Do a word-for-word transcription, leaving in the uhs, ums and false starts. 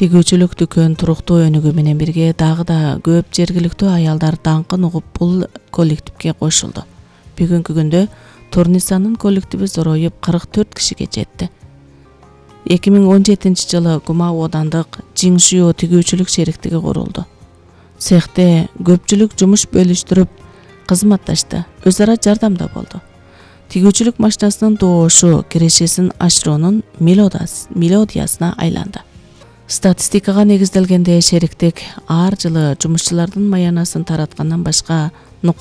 Тигүүчүлүк дүкөн туруктуу өнүгүү менен бирге дагы да көп жергиликтүү аялдар даңкын угуп бул коллективге кошулду. Бүгүнкү күндө Турнисанын коллективи зороюп кырк төрт кишиге жетти. эки миң он жетинчи жылы Гумау оодандык Жиңшио тигүүчүлүк шериктиги курулду. Цехте көпчүлүк жумуш бөлүштүрүп кызматташты, өз ара жардамда болду. Тигүүчүлүк машинасынын доошу кирешесин ашыруунун мелодиясына айланды. Статистикага негизделгенде шериктик ар жылы жумушчулардын маянасын тараткандан башка